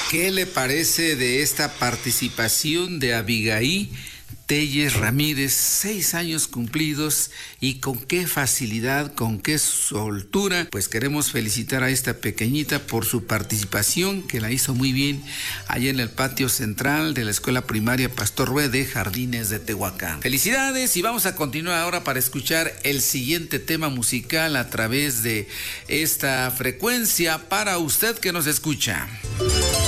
¿Qué le parece de esta participación de Abigail Telles Ramírez? 6 años cumplidos, y con qué facilidad, con qué soltura. Pues queremos felicitar a esta pequeñita por su participación, que la hizo muy bien allá en el patio central de la escuela primaria Pastor Rue de Jardines de Tehuacán. Felicidades, y vamos a continuar ahora para escuchar el siguiente tema musical a través de esta frecuencia para usted que nos escucha.